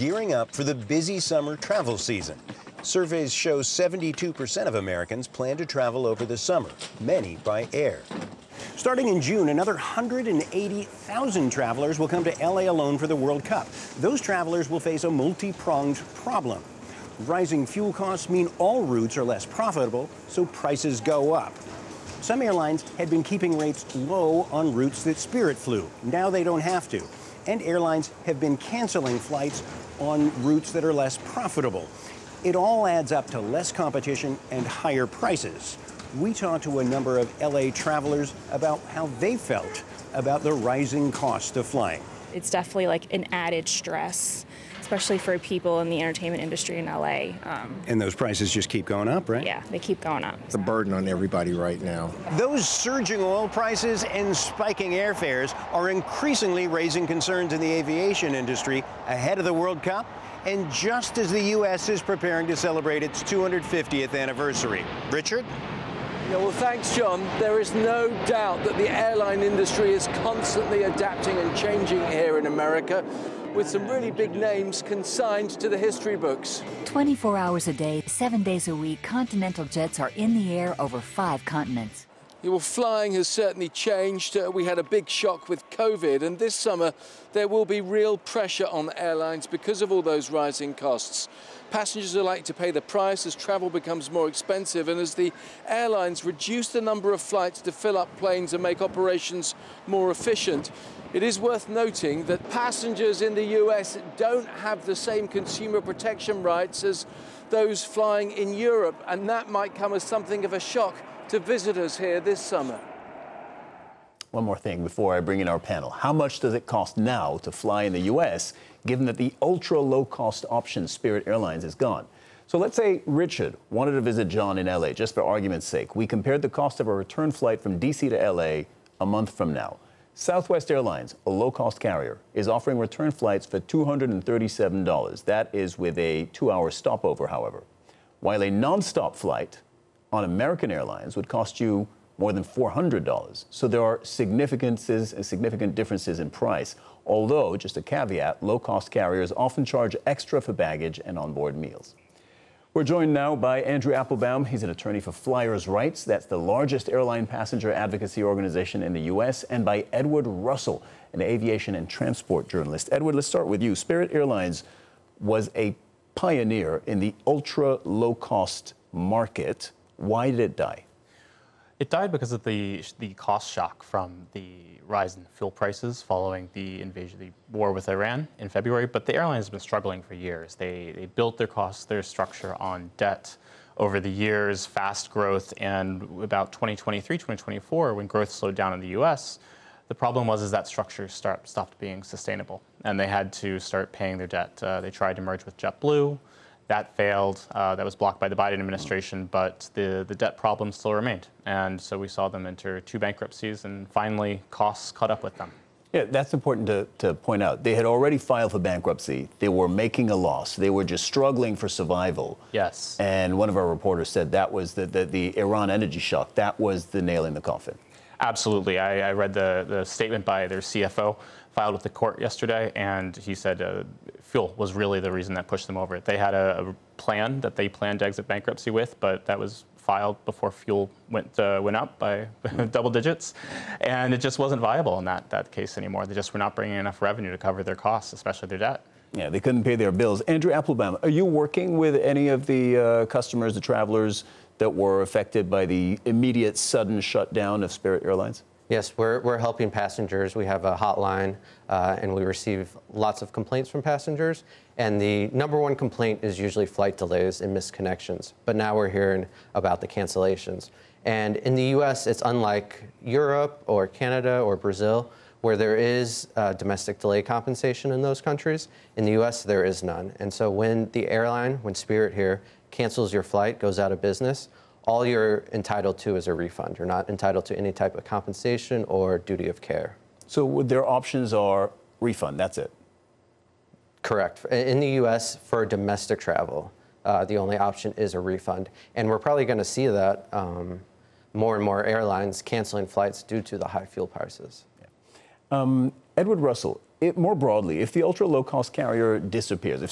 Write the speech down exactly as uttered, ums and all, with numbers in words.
gearing up for the busy summer travel season. Surveys show seventy-two percent of Americans plan to travel over the summer, many by air. Starting in June, another one hundred eighty thousand travelers will come to L A alone for the World Cup. Those travelers will face a multi-pronged problem. Rising fuel costs mean all routes are less profitable, so prices go up. Some airlines had been keeping rates low on routes that Spirit flew. Now they don't have to. And airlines have been canceling flights on routes that are less profitable. It all adds up to less competition and higher prices. We talked to a number of L A travelers about how they felt about the rising cost of flying. It's definitely like an added stress, especially for people in the entertainment industry in L A. Um, and those prices just keep going up, right? Yeah, they keep going up. It's a burden on everybody right now. Those surging oil prices and spiking airfares are increasingly raising concerns in the aviation industry ahead of the World Cup and just as the U S is preparing to celebrate its two hundred fiftieth anniversary. Richard? Yeah, well, thanks, John. There is no doubt that the airline industry is constantly adapting and changing here in America, with some really big names consigned to the history books. twenty-four hours a day, seven days a week, Continental jets are in the air over five continents. Yeah, well, flying has certainly changed. Uh, we had a big shock with COVID, and this summer there will be real pressure on airlines because of all those rising costs. Passengers are likely to pay the price as travel becomes more expensive and as the airlines reduce the number of flights to fill up planes and make operations more efficient. It is worth noting that passengers in the U S don't have the same consumer protection rights as those flying in Europe, and that might come as something of a shock to visitors here this summer. One more thing before I bring in our panel. How much does it cost now to fly in the U S, given that the ultra-low-cost option Spirit Airlines is gone? So let's say Richard wanted to visit John in L A, just for argument's sake. We compared the cost of a return flight from D C to L A a month from now. Southwest Airlines, a low-cost carrier, is offering return flights for two hundred thirty-seven dollars. That is with a two-hour stopover, however. While a non-stop flight on American Airlines would cost you more than four hundred dollars. So there are significances and significant differences in price. Although, just a caveat, low-cost carriers often charge extra for baggage and onboard meals. We're joined now by Andrew Applebaum. He's an attorney for Flyers Rights. That's the largest airline passenger advocacy organization in the U S, and by Edward Russell, an aviation and transport journalist. Edward, let's start with you. Spirit Airlines was a pioneer in the ultra-low-cost market. Why did it die? It died because of the the cost shock from the rise in fuel prices following the invasion, the war with Iran in February. But the airline has been struggling for years. They they built their costs, their structure on debt over the years, fast growth, and about twenty twenty-three, twenty twenty-four, when growth slowed down in the U S, the problem was is that structure start, stopped being sustainable, and they had to start paying their debt. Uh, they tried to merge with JetBlue. That failed. Uh, that was blocked by the Biden administration, but the, the debt problem still remained. And so we saw them enter two bankruptcies, and finally costs caught up with them. Yeah, that's important to, to point out. They had already filed for bankruptcy. They were making a loss. They were just struggling for survival. Yes. And one of our reporters said that was the, the, the Iran energy shock. That was the nail in the coffin. Absolutely. I, I read the, the statement by their C F O filed with the court yesterday, and he said uh, fuel was really the reason that pushed them over it. They had a, a plan that they planned to exit bankruptcy with, but that was filed before fuel went uh, went up by double digits, and it just wasn't viable in that, that case anymore. They just were not bringing enough revenue to cover their costs, especially their debt. Yeah, they couldn't pay their bills. Andrew Applebaum, are you working with any of the uh, customers, the travelers that were affected by the immediate sudden shutdown of Spirit Airlines? Yes, we're, we're helping passengers. We have a hotline, uh, and we receive lots of complaints from passengers. And the number one complaint is usually flight delays and missed connections. But now we're hearing about the cancellations. And in the U S, it's unlike Europe or Canada or Brazil, where there is uh, domestic delay compensation in those countries. In the U S, there is none. And so when the airline, when Spirit here, cancels your flight, goes out of business, all you're entitled to is a refund. You're not entitled to any type of compensation or duty of care. So their options are refund, that's it? Correct. In the U S, for domestic travel, uh, the only option is a refund. And we're probably going to see that um, more and more airlines canceling flights due to the high fuel prices. Yeah. Um, Edward Russell, it, more broadly, if the ultra-low-cost carrier disappears, if